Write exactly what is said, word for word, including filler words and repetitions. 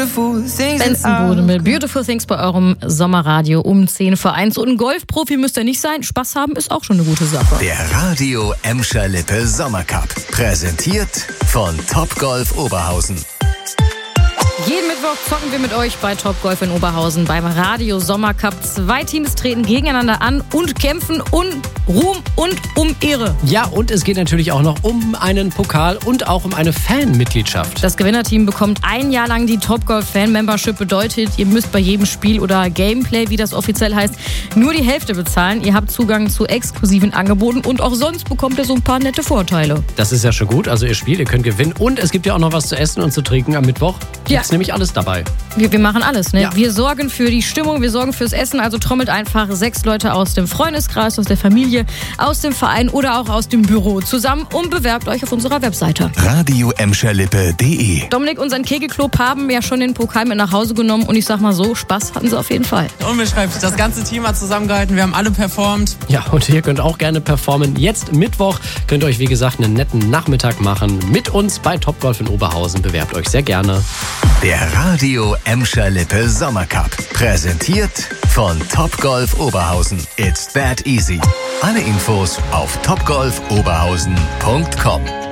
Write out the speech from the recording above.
beautiful things. Benzenbude mit Beautiful Things bei eurem Sommerradio um zehn vor eins. Und ein Golfprofi müsst ihr nicht sein. Spaß haben ist auch schon eine gute Sache. Der Radio Emscher Lippe Sommercup. Präsentiert von Topgolf Oberhausen. Jeden Mittwoch zocken wir mit euch bei Topgolf in Oberhausen beim Radio Sommercup. Zwei Teams treten gegeneinander an und kämpfen um Ruhm und um Ehre. Ja, und es geht natürlich auch noch um einen Pokal und auch um eine Fanmitgliedschaft. Das Gewinnerteam bekommt ein Jahr lang die Topgolf-Fan-Membership. Bedeutet, ihr müsst bei jedem Spiel oder Gameplay, wie das offiziell heißt, nur die Hälfte bezahlen. Ihr habt Zugang zu exklusiven Angeboten und auch sonst bekommt ihr so ein paar nette Vorteile. Das ist ja schon gut. Also ihr spielt, ihr könnt gewinnen und es gibt ja auch noch was zu essen und zu trinken am Mittwoch. Ja. Gibt's nämlich alles dabei. Wir, wir machen alles, ne? Ja. Wir sorgen für die Stimmung, wir sorgen fürs Essen. Also trommelt einfach sechs Leute aus dem Freundeskreis, aus der Familie, aus dem Verein oder auch aus dem Büro zusammen und bewerbt euch auf unserer Webseite. radio emscher lippe punkt de. Dominik und sein Kegelclub haben ja schon den Pokal mit nach Hause genommen und ich sag mal so, Spaß hatten sie auf jeden Fall. Unbeschreiblich. Das ganze Team hat zusammengehalten. Wir haben alle performt. Ja, und ihr könnt auch gerne performen. Jetzt Mittwoch könnt ihr euch, wie gesagt, einen netten Nachmittag machen mit uns bei Topgolf in Oberhausen. Bewerbt euch sehr gerne. Der Radio Emscher Lippe Sommercup. Präsentiert von Topgolf Oberhausen. It's that easy. Alle Infos auf topgolf oberhausen punkt com.